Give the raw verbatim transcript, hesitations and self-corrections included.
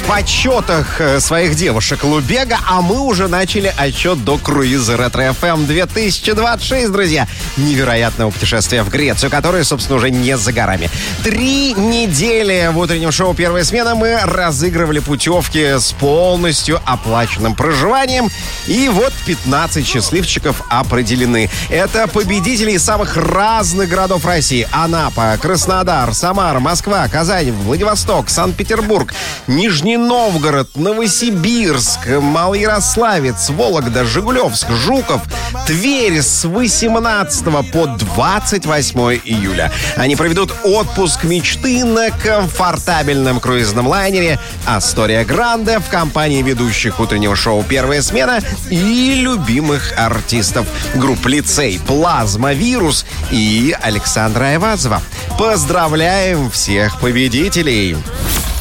почетах своих девушек Лубега, а мы уже начали отчет до круиза Ретро-эф эм две тысячи двадцать шесть, друзья. Невероятного путешествия в Грецию, которое, собственно, уже не за горами. Три недели в утреннем шоу «Первая смена» мы разыгрывали путевки с полностью оплаченным проживанием. И вот пятнадцать счастливчиков определены. Это победители из самых разных городов России. Анапа, Краснодар, Самара, Москва, Казань, Владивосток, Санкт-Петербург, Нижний Новгород, Новосибирск, Малоярославец, Вологда, Жигулевск, Жуков, Тверь с восемнадцатого по двадцать восьмое июля. Они проведут отпуск мечты на комфортабельном круизном лайнере «Астория Гранде» в компании ведущих утреннего шоу «Первая смена» и любимых артистов групп «Лицей», «Плазма», «Вирус» и Александра Айвазова. Поздравляем всех победителей!